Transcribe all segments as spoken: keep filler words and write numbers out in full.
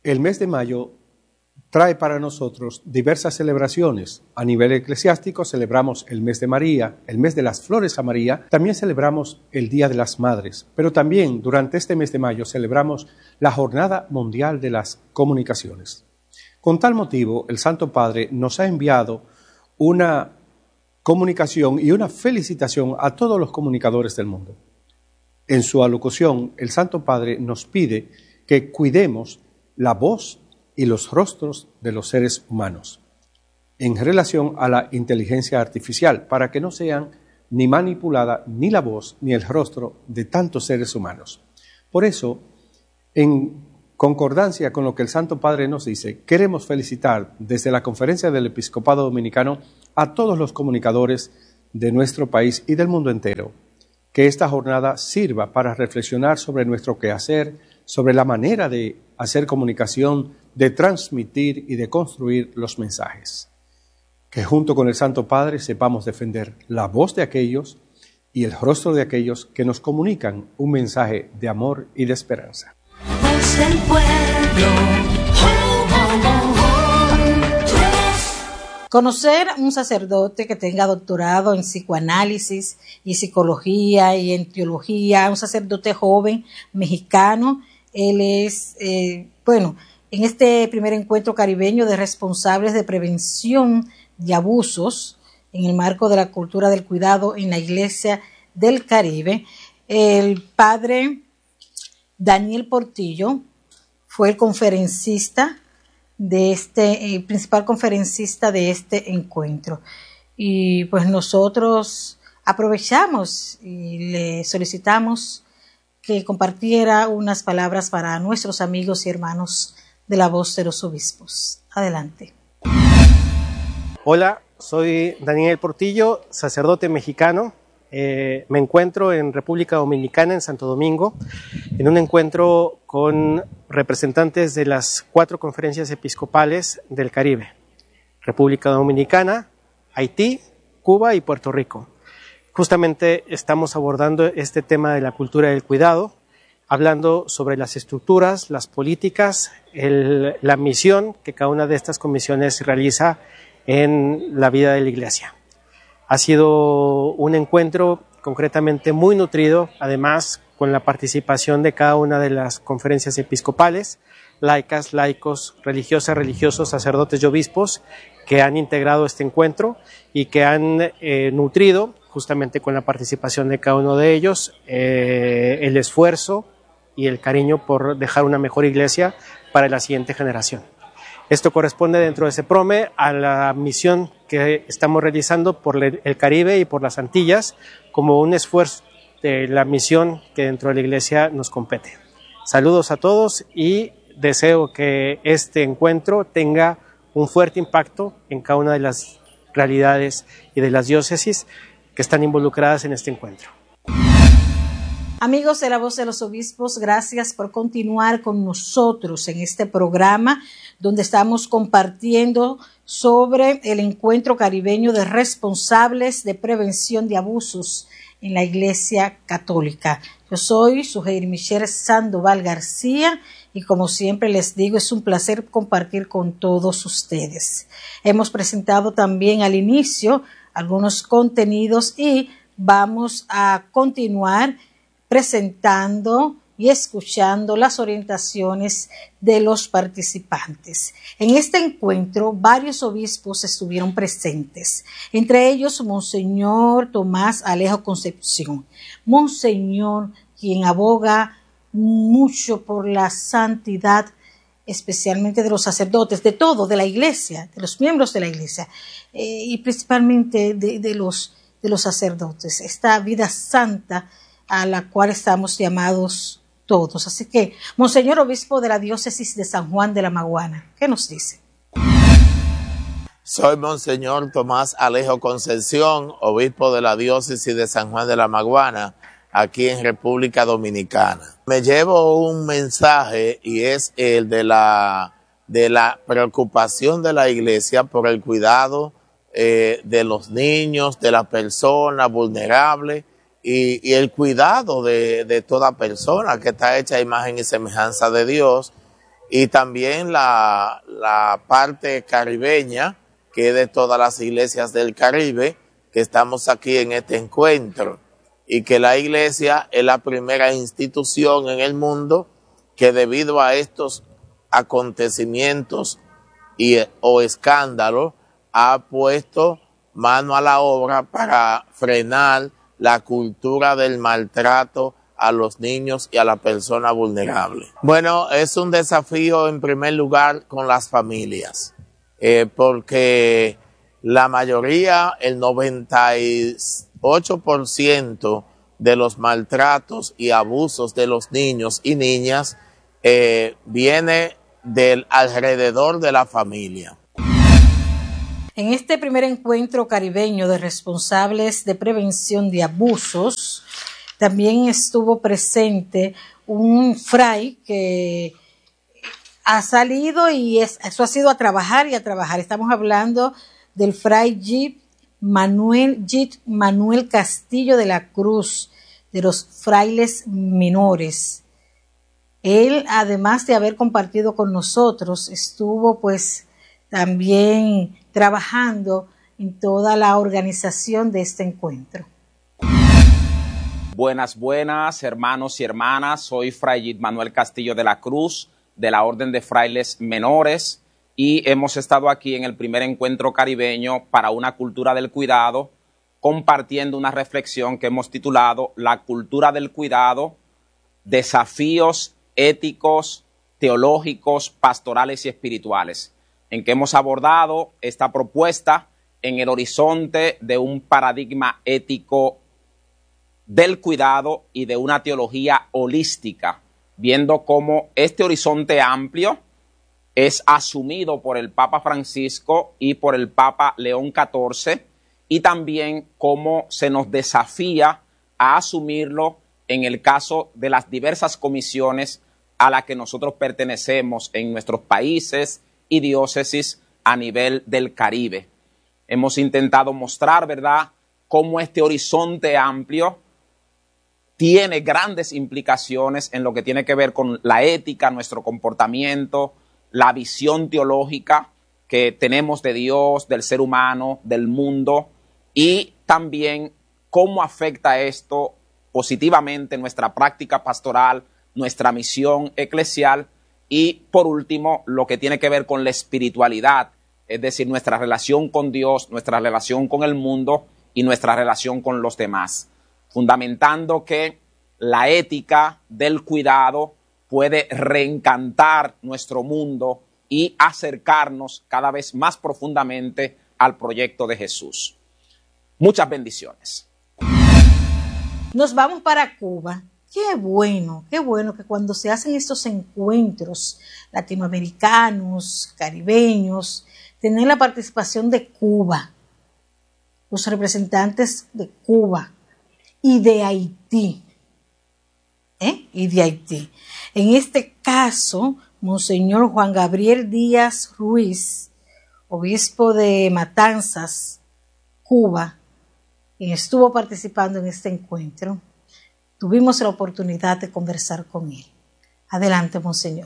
El mes de mayo trae para nosotros diversas celebraciones. A nivel eclesiástico celebramos el mes de María, el mes de las flores a María, también celebramos el Día de las Madres, pero también durante este mes de mayo celebramos la Jornada Mundial de las Comunicaciones. Con tal motivo, el Santo Padre nos ha enviado una comunicación y una felicitación a todos los comunicadores del mundo. En su alocución, el Santo Padre nos pide que cuidemos la voz y los rostros de los seres humanos en relación a la inteligencia artificial, para que no sean ni manipulada ni la voz ni el rostro de tantos seres humanos. Por eso, en concordancia con lo que el Santo Padre nos dice, queremos felicitar desde la Conferencia del Episcopado Dominicano a todos los comunicadores de nuestro país y del mundo entero. Que esta jornada sirva para reflexionar sobre nuestro quehacer, sobre la manera de hacer comunicación, de transmitir y de construir los mensajes. Que junto con el Santo Padre sepamos defender la voz de aquellos y el rostro de aquellos que nos comunican un mensaje de amor y de esperanza. Voz del pueblo. Conocer un sacerdote que tenga doctorado en psicoanálisis y psicología y en teología, un sacerdote joven mexicano. Él es, eh, bueno, en este primer encuentro caribeño de responsables de prevención de abusos en el marco de la cultura del cuidado en la Iglesia del Caribe, el padre Daniel Portillo fue el conferencista de este, el principal conferencista de este encuentro. Y pues nosotros aprovechamos y le solicitamos que compartiera unas palabras para nuestros amigos y hermanos de la Voz de los Obispos. Adelante. Hola, soy Daniel Portillo, sacerdote mexicano. Eh, me encuentro en República Dominicana, en Santo Domingo, en un encuentro con representantes de las cuatro conferencias episcopales del Caribe: República Dominicana, Haití, Cuba y Puerto Rico. Justamente estamos abordando este tema de la cultura del cuidado, hablando sobre las estructuras, las políticas, el, la misión que cada una de estas comisiones realiza en la vida de la Iglesia. Ha sido un encuentro concretamente muy nutrido, además con la participación de cada una de las conferencias episcopales, laicas, laicos, religiosas, religiosos, sacerdotes y obispos que han integrado este encuentro y que han eh, nutrido, justamente con la participación de cada uno de ellos, eh, el esfuerzo y el cariño por dejar una mejor iglesia para la siguiente generación. Esto corresponde dentro de CEPROME a la misión que estamos realizando por el Caribe y por las Antillas como un esfuerzo de la misión que dentro de la Iglesia nos compete. Saludos a todos y deseo que este encuentro tenga un fuerte impacto en cada una de las realidades y de las diócesis que están involucradas en este encuentro. Amigos de la Voz de los Obispos, gracias por continuar con nosotros en este programa donde estamos compartiendo sobre el encuentro caribeño de responsables de prevención de abusos en la Iglesia Católica. Yo soy Suheir Michelle Sandoval García y como siempre les digo, es un placer compartir con todos ustedes. Hemos presentado también al inicio algunos contenidos y vamos a continuar presentando y escuchando las orientaciones de los participantes. En este encuentro, varios obispos estuvieron presentes, entre ellos Monseñor Tomás Alejo Concepción, Monseñor quien aboga mucho por la santidad, especialmente de los sacerdotes, de todo, de la Iglesia, de los miembros de la Iglesia, eh, y principalmente de, de, los, de los sacerdotes, esta vida santa a la cual estamos llamados todos. Así que, Monseñor Obispo de la Diócesis de San Juan de la Maguana, ¿qué nos dice? Soy Monseñor Tomás Alejo Concepción, Obispo de la Diócesis de San Juan de la Maguana, aquí en República Dominicana. Me llevo un mensaje y es el de la, de la preocupación de la Iglesia por el cuidado eh, de los niños, de las personas vulnerables, Y, y el cuidado de, de toda persona que está hecha a imagen y semejanza de Dios. y también la, la parte caribeña, que es de todas las iglesias del Caribe, que estamos aquí en este encuentro, y que la iglesia es la primera institución en el mundo que debido a estos acontecimientos y, o escándalos ha puesto mano a la obra para frenar la cultura del maltrato a los niños y a la persona vulnerable. Bueno, es un desafío en primer lugar con las familias, eh, porque la mayoría, el noventa y ocho por ciento de los maltratos y abusos de los niños y niñas eh, viene del alrededor de la familia. En este primer encuentro caribeño de responsables de prevención de abusos, también estuvo presente un fray que ha salido y es, eso ha sido a trabajar y a trabajar. Estamos hablando del fray Git Manuel, Git Manuel Castillo de la Cruz, de los frailes menores. Él, además de haber compartido con nosotros, estuvo pues también trabajando en toda la organización de este encuentro. Buenas, buenas, hermanos y hermanas. Soy Fray Git Manuel Castillo de la Cruz, de la Orden de Frailes Menores, y hemos estado aquí en el primer encuentro caribeño para una cultura del cuidado, compartiendo una reflexión que hemos titulado La cultura del cuidado, desafíos éticos, teológicos, pastorales y espirituales, en que hemos abordado esta propuesta en el horizonte de un paradigma ético del cuidado y de una teología holística, viendo cómo este horizonte amplio es asumido por el Papa Francisco y por el Papa León catorce, y también cómo se nos desafía a asumirlo en el caso de las diversas comisiones a las que nosotros pertenecemos en nuestros países y diócesis a nivel del Caribe. Hemos intentado mostrar, ¿verdad?, cómo este horizonte amplio tiene grandes implicaciones en lo que tiene que ver con la ética, nuestro comportamiento, la visión teológica que tenemos de Dios, del ser humano, del mundo, y también cómo afecta esto positivamente nuestra práctica pastoral, nuestra misión eclesial, y por último, lo que tiene que ver con la espiritualidad, es decir, nuestra relación con Dios, nuestra relación con el mundo y nuestra relación con los demás, fundamentando que la ética del cuidado puede reencantar nuestro mundo y acercarnos cada vez más profundamente al proyecto de Jesús. Muchas bendiciones. Nos vamos para Cuba. Qué bueno, qué bueno que cuando se hacen estos encuentros latinoamericanos, caribeños, tener la participación de Cuba, los representantes de Cuba y de Haití, ¿eh? y de Haití. En este caso, Monseñor Juan Gabriel Díaz Ruiz, obispo de Matanzas, Cuba, quien estuvo participando en este encuentro, tuvimos la oportunidad de conversar con él. Adelante, Monseñor.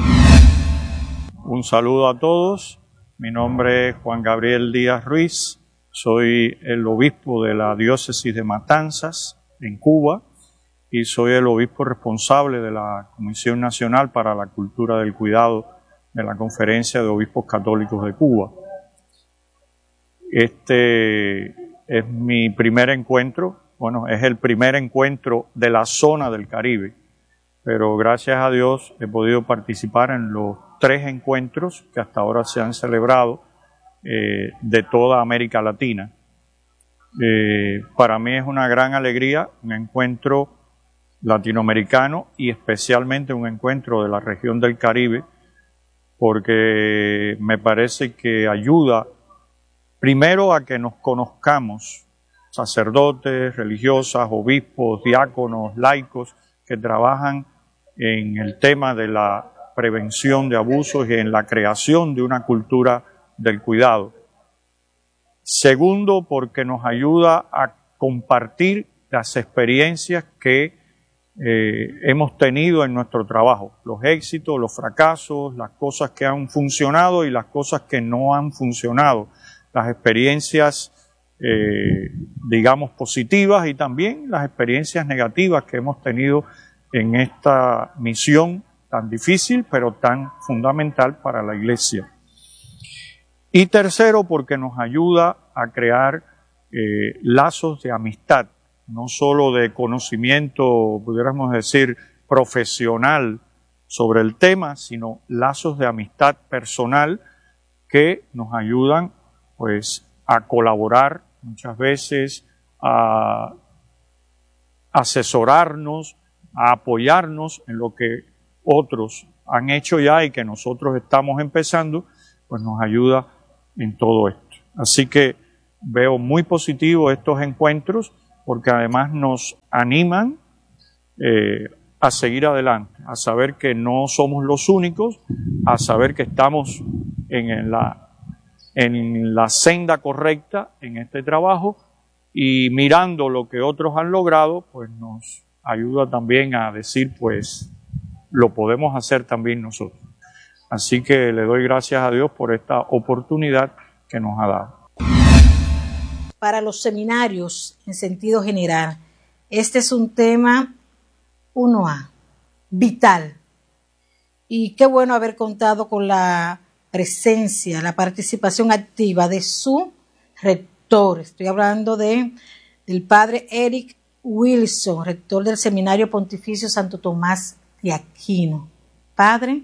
Un saludo a todos. Mi nombre es Juan Gabriel Díaz Ruiz. Soy el obispo de la diócesis de Matanzas, en Cuba, y soy el obispo responsable de la Comisión Nacional para la Cultura del Cuidado de la Conferencia de Obispos Católicos de Cuba. Este es mi primer encuentro, bueno, es el primer encuentro de la zona del Caribe, pero gracias a Dios he podido participar en los tres encuentros que hasta ahora se han celebrado eh, de toda América Latina. Eh, para mí es una gran alegría un encuentro latinoamericano y especialmente un encuentro de la región del Caribe, porque me parece que ayuda primero a que nos conozcamos, sacerdotes, religiosas, obispos, diáconos, laicos, que trabajan en el tema de la prevención de abusos y en la creación de una cultura del cuidado. Segundo, porque nos ayuda a compartir las experiencias que eh, hemos tenido en nuestro trabajo, los éxitos, los fracasos, las cosas que han funcionado y las cosas que no han funcionado, las experiencias, eh, digamos, positivas y también las experiencias negativas que hemos tenido en esta misión tan difícil pero tan fundamental para la Iglesia. Y tercero, porque nos ayuda a crear eh, lazos de amistad, no solo de conocimiento, pudiéramos decir, profesional sobre el tema, sino lazos de amistad personal que nos ayudan pues a colaborar muchas veces, a asesorarnos, a apoyarnos en lo que otros han hecho ya y que nosotros estamos empezando, pues nos ayuda en todo esto. Así que veo muy positivo estos encuentros porque además nos animan eh, a seguir adelante, a saber que no somos los únicos, a saber que estamos en la, en la senda correcta en este trabajo y mirando lo que otros han logrado, pues nos ayuda también a decir, pues lo podemos hacer también nosotros. Así que le doy gracias a Dios por esta oportunidad que nos ha dado. Para los seminarios, en sentido general, este es un tema uno A, vital. Y qué bueno haber contado con la presencia, la participación activa de su rector. Estoy hablando de, del padre Eric Wilson, rector del Seminario Pontificio Santo Tomás de Aquino. Padre.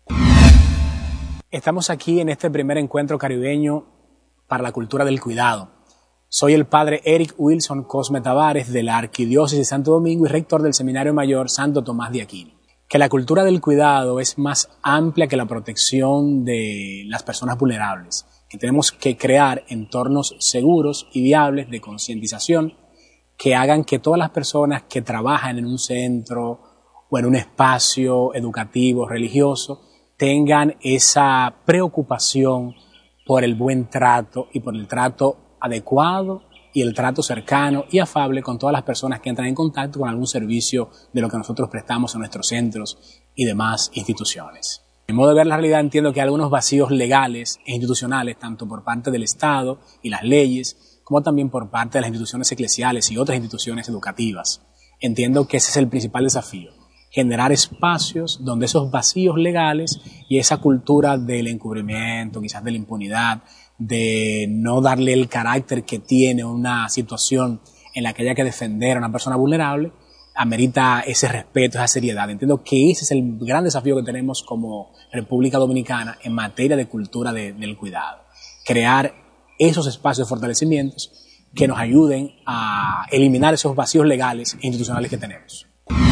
Estamos aquí en este primer encuentro caribeño para la cultura del cuidado. Soy el padre Eric Wilson Cosme Tavares de la Arquidiócesis de Santo Domingo y rector del Seminario Mayor Santo Tomás de Aquino. Que la cultura del cuidado es más amplia que la protección de las personas vulnerables, que tenemos que crear entornos seguros y viables de concientización que hagan que todas las personas que trabajan en un centro o en un espacio educativo, religioso, tengan esa preocupación por el buen trato y por el trato adecuado y el trato cercano y afable con todas las personas que entran en contacto con algún servicio de lo que nosotros prestamos en nuestros centros y demás instituciones. En modo de ver la realidad entiendo que hay algunos vacíos legales e institucionales, tanto por parte del Estado y las leyes, como también por parte de las instituciones eclesiales y otras instituciones educativas. Entiendo que ese es el principal desafío. Generar espacios donde esos vacíos legales y esa cultura del encubrimiento, quizás de la impunidad, de no darle el carácter que tiene una situación en la que haya que defender a una persona vulnerable, amerita ese respeto, esa seriedad. Entiendo que ese es el gran desafío que tenemos como República Dominicana en materia de cultura de, del cuidado. Crear esos espacios de fortalecimientos que nos ayuden a eliminar esos vacíos legales e institucionales que tenemos.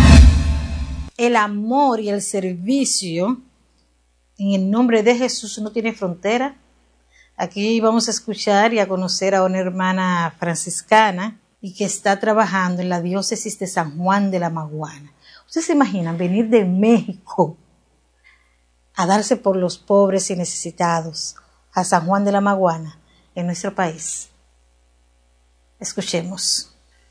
El amor y el servicio en el nombre de Jesús no tiene frontera. Aquí vamos a escuchar y a conocer a una hermana franciscana y que está trabajando en la diócesis de San Juan de la Maguana. ¿Ustedes se imaginan venir de México a darse por los pobres y necesitados a San Juan de la Maguana en nuestro país? Escuchemos.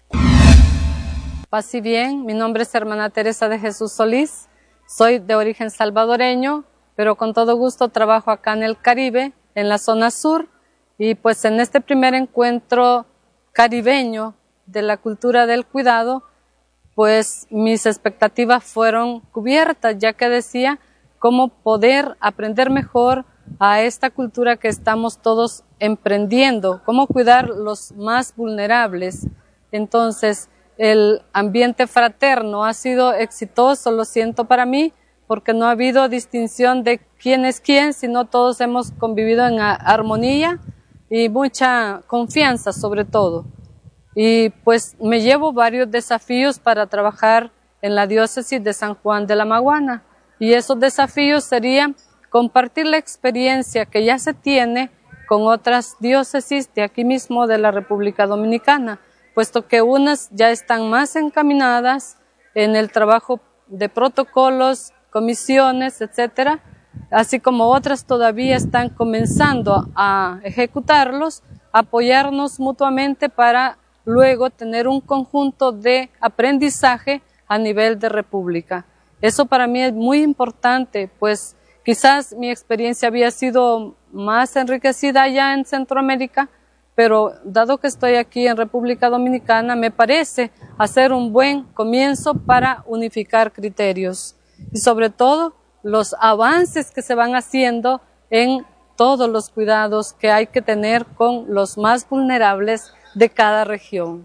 Paz y bien, mi nombre es hermana Teresa de Jesús Solís, soy de origen salvadoreño, pero con todo gusto trabajo acá en el Caribe, en la zona sur, y pues en este primer encuentro caribeño de la cultura del cuidado, pues mis expectativas fueron cubiertas, ya que decía cómo poder aprender mejor a esta cultura que estamos todos emprendiendo, cómo cuidar los más vulnerables. Entonces, el ambiente fraterno ha sido exitoso, lo siento para mí, porque no ha habido distinción de quién es quién, sino todos hemos convivido en armonía y mucha confianza sobre todo. Y pues me llevo varios desafíos para trabajar en la diócesis de San Juan de la Maguana. Y esos desafíos serían compartir la experiencia que ya se tiene con otras diócesis de aquí mismo de la República Dominicana, puesto que unas ya están más encaminadas en el trabajo de protocolos, comisiones, etcétera, así como otras todavía están comenzando a ejecutarlos, apoyarnos mutuamente para luego tener un conjunto de aprendizaje a nivel de república. Eso para mí es muy importante, pues quizás mi experiencia había sido más enriquecida allá en Centroamérica, pero dado que estoy aquí en República Dominicana, me parece hacer un buen comienzo para unificar criterios y sobre todo los avances que se van haciendo en todos los cuidados que hay que tener con los más vulnerables de cada región.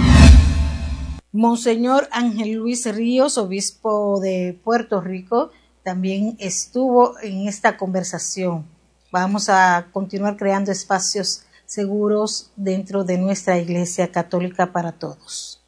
Monseñor Ángel Luis Ríos, obispo de Puerto Rico, también estuvo en esta conversación. Vamos a continuar creando espacios seguros dentro de nuestra Iglesia Católica para todos.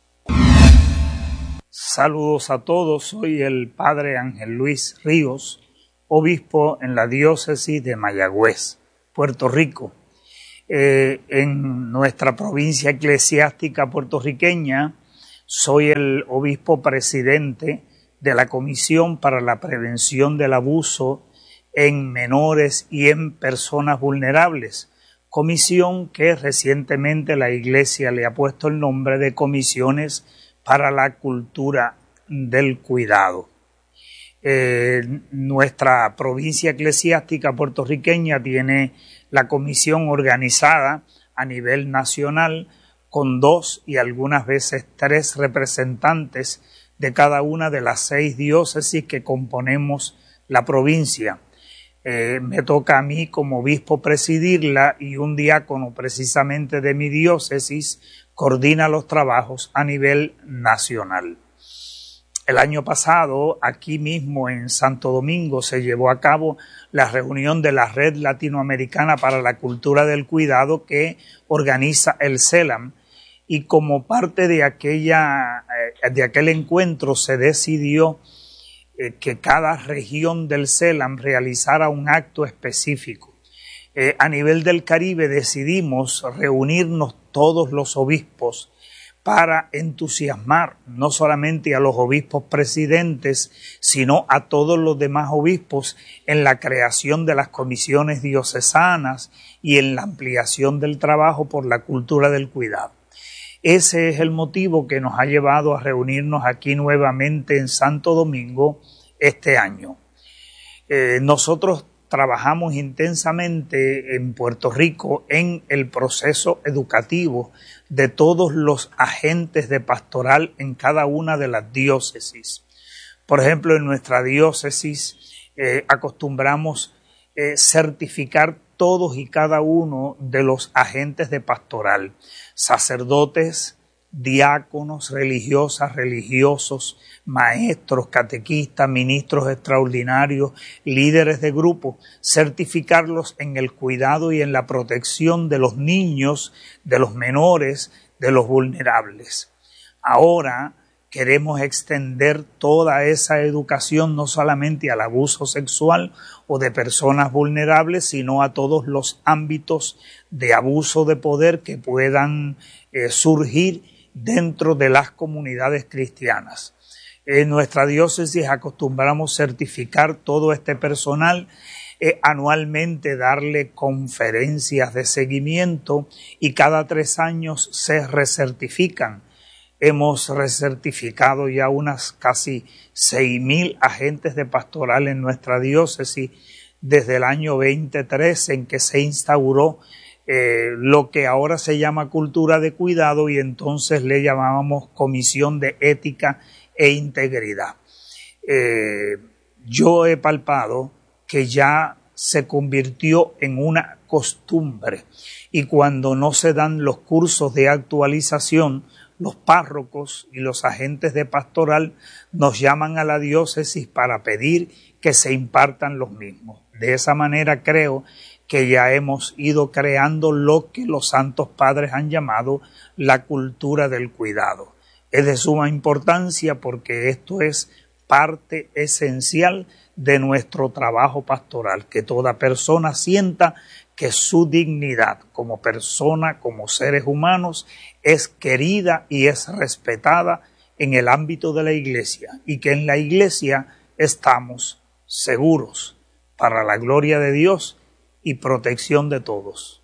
Saludos a todos, soy el Padre Ángel Luis Ríos, obispo en la diócesis de Mayagüez, Puerto Rico. Eh, en nuestra provincia eclesiástica puertorriqueña, soy el obispo presidente de la Comisión para la Prevención del Abuso en Menores y en Personas Vulnerables, comisión que recientemente la Iglesia le ha puesto el nombre de Comisiones para la Cultura del Cuidado. Eh, nuestra provincia eclesiástica puertorriqueña tiene la comisión organizada a nivel nacional con dos y algunas veces tres representantes de cada una de las seis diócesis que componemos la provincia. Eh, me toca a mí como obispo presidirla y un diácono precisamente de mi diócesis coordina los trabajos a nivel nacional. El año pasado, aquí mismo en Santo Domingo, se llevó a cabo la reunión de la Red Latinoamericana para la Cultura del Cuidado que organiza el CELAM, y como parte de, aquella, de aquel encuentro se decidió eh, que cada región del CELAM realizara un acto específico. Eh, a nivel del Caribe decidimos reunirnos todos los obispos para entusiasmar no solamente a los obispos presidentes, sino a todos los demás obispos en la creación de las comisiones diocesanas y en la ampliación del trabajo por la cultura del cuidado. Ese es el motivo que nos ha llevado a reunirnos aquí nuevamente en Santo Domingo este año. Eh, nosotros trabajamos intensamente en Puerto Rico en el proceso educativo de todos los agentes de pastoral en cada una de las diócesis. Por ejemplo, en nuestra diócesis eh, acostumbramos eh, certificar todos y cada uno de los agentes de pastoral, sacerdotes, diáconos, religiosas, religiosos, maestros, catequistas, ministros extraordinarios, líderes de grupo, certificarlos en el cuidado y en la protección de los niños, de los menores, de los vulnerables. Ahora queremos extender toda esa educación no solamente al abuso sexual o de personas vulnerables, sino a todos los ámbitos de abuso de poder que puedan eh, surgir dentro de las comunidades cristianas. En nuestra diócesis acostumbramos certificar todo este personal, eh, anualmente darle conferencias de seguimiento y cada tres años se recertifican. Hemos recertificado ya unas casi seis mil agentes de pastoral en nuestra diócesis desde el año veinte trece en que se instauró eh, lo que ahora se llama cultura de cuidado y entonces le llamábamos Comisión de Ética e Integridad. Eh, yo he palpado que ya se convirtió en una costumbre y cuando no se dan los cursos de actualización, los párrocos y los agentes de pastoral nos llaman a la diócesis para pedir que se impartan los mismos. De esa manera creo que ya hemos ido creando lo que los santos padres han llamado la cultura del cuidado. Es de suma importancia porque esto es parte esencial de nuestro trabajo pastoral, que toda persona sienta que su dignidad como persona, como seres humanos, es querida y es respetada en el ámbito de la Iglesia y que en la Iglesia estamos seguros para la gloria de Dios y protección de todos.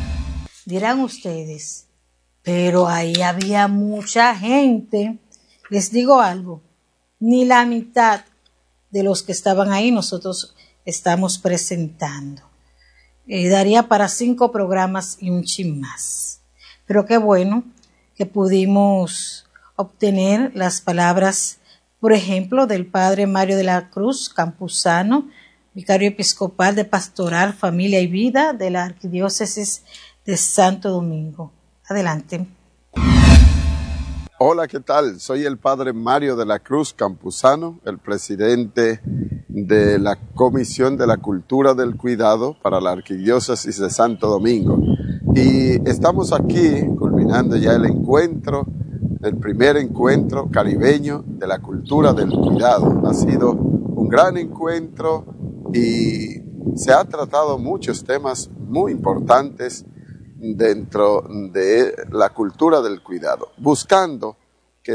Dirán ustedes, pero ahí había mucha gente Les digo algo, ni la mitad de los que estaban ahí nosotros estamos presentando. Eh, daría para cinco programas y un chin más. Pero qué bueno que pudimos obtener las palabras, por ejemplo, del padre Mario de la Cruz Campuzano, vicario episcopal de Pastoral, Familia y Vida de la Arquidiócesis de Santo Domingo. Adelante. Hola, ¿qué tal? Soy el padre Mario de la Cruz Campuzano, el presidente de la Comisión de la Cultura del Cuidado para la Arquidiócesis de Santo Domingo. Y estamos aquí culminando ya el encuentro, el primer encuentro caribeño de la cultura del cuidado. Ha sido un gran encuentro y se ha tratado muchos temas muy importantes dentro de la cultura del cuidado, buscando